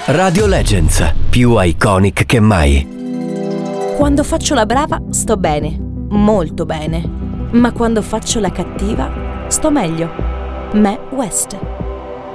Radio Legends, più iconic che mai. Quando faccio la brava sto bene, molto bene. Ma quando faccio la cattiva sto meglio. Mae West.